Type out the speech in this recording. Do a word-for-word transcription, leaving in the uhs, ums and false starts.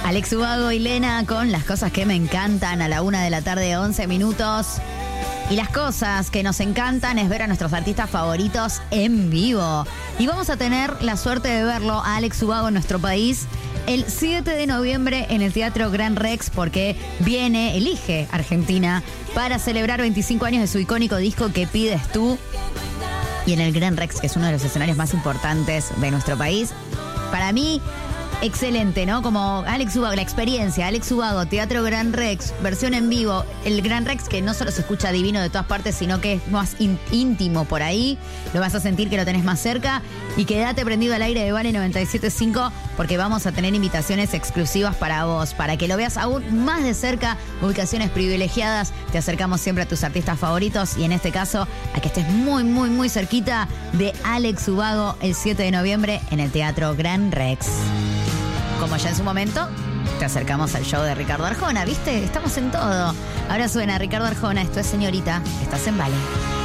Alex Ubago y Lena con las cosas que me encantan a la una de la tarde, once minutos. Y las cosas que nos encantan es ver a nuestros artistas favoritos en vivo. Y vamos a tener la suerte de verlo a Alex Ubago en nuestro país el siete de noviembre en el Teatro Gran Rex, porque viene, elige Argentina para celebrar veinticinco años de su icónico disco ¿Qué pides tú? Y en el Gran Rex, que es uno de los escenarios más importantes de nuestro país. Para mí, excelente, ¿no? Como Alex Ubago, la experiencia, Alex Ubago, Teatro Gran Rex, versión en vivo. El Gran Rex, que no solo se escucha divino de todas partes, sino que es más in- íntimo por ahí. Lo vas a sentir que lo tenés más cerca. Y quédate prendido al aire de Vale noventa y siete punto cinco, porque vamos a tener invitaciones exclusivas para vos, para que lo veas aún más de cerca, ubicaciones privilegiadas. Te acercamos siempre a tus artistas favoritos y en este caso a que estés muy, muy, muy cerquita de Alex Ubago el siete de noviembre en el Teatro Gran Rex. Como ya en su momento, te acercamos al show de Ricardo Arjona, ¿viste? Estamos en todo. Ahora suena Ricardo Arjona, esto es Señorita, estás en Vale.